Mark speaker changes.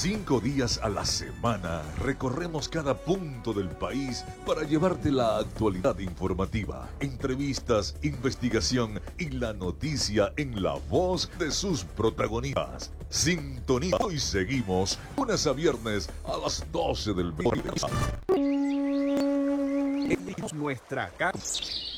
Speaker 1: 5 días a la semana recorremos cada punto del país para llevarte la actualidad informativa, entrevistas, investigación y la noticia en la voz de sus protagonistas. Sintonía y seguimos lunes a viernes a las 12 del mediodía.
Speaker 2: Nuestra casa.